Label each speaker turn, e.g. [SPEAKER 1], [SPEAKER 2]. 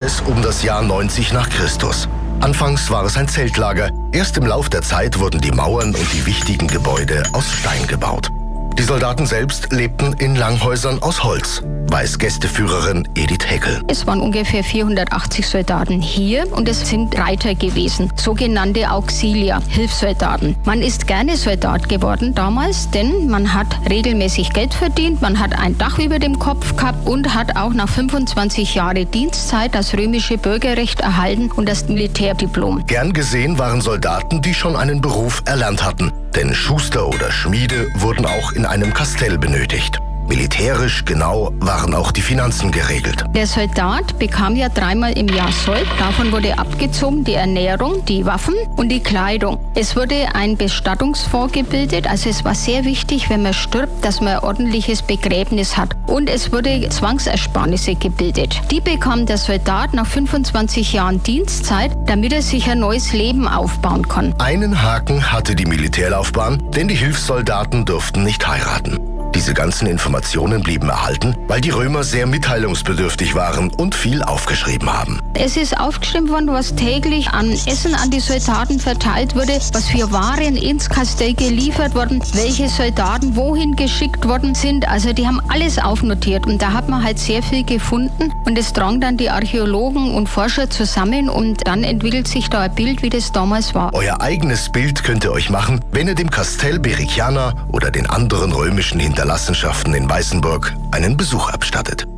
[SPEAKER 1] es um das Jahr 90 nach Christus. Anfangs war es ein Zeltlager. Erst im Lauf der Zeit wurden die Mauern und die wichtigen Gebäude aus Stein gebaut. Die Soldaten selbst lebten in Langhäusern aus Holz, weiß Gästeführerin Edith Heckel.
[SPEAKER 2] Es waren ungefähr 480 Soldaten hier und es sind Reiter gewesen, sogenannte Auxiliar, Hilfssoldaten. Man ist gerne Soldat geworden damals, denn man hat regelmäßig Geld verdient, man hat ein Dach über dem Kopf gehabt und hat auch nach 25 Jahren Dienstzeit das römische Bürgerrecht erhalten und das Militärdiplom.
[SPEAKER 1] Gern gesehen waren Soldaten, die schon einen Beruf erlernt hatten, denn Schuster oder Schmiede wurden auch in einem Kastell benötigt. Militärisch genau waren auch die Finanzen geregelt.
[SPEAKER 2] Der Soldat bekam ja 3-mal im Jahr Sold. Davon wurde abgezogen die Ernährung, die Waffen und die Kleidung. Es wurde ein Bestattungsfonds gebildet. Also es war sehr wichtig, wenn man stirbt, dass man ein ordentliches Begräbnis hat. Und es wurde Zwangsersparnisse gebildet. Die bekam der Soldat nach 25 Jahren Dienstzeit, damit er sich ein neues Leben aufbauen kann.
[SPEAKER 1] Einen Haken hatte die Militärlaufbahn, denn die Hilfssoldaten durften nicht heiraten. Diese ganzen Informationen blieben erhalten, weil die Römer sehr mitteilungsbedürftig waren und viel aufgeschrieben haben.
[SPEAKER 2] Es ist aufgeschrieben worden, was täglich an Essen an die Soldaten verteilt wurde, was für Waren ins Kastell geliefert wurden, welche Soldaten wohin geschickt worden sind. Also die haben alles aufnotiert und da hat man halt sehr viel gefunden und es tragen dann die Archäologen und Forscher zusammen und dann entwickelt sich da ein Bild, wie das damals war.
[SPEAKER 1] Euer eigenes Bild könnt ihr euch machen, wenn ihr dem Kastell Bericiana oder den anderen römischen Hinterlassenschaften in Weißenburg einen Besuch abstattet.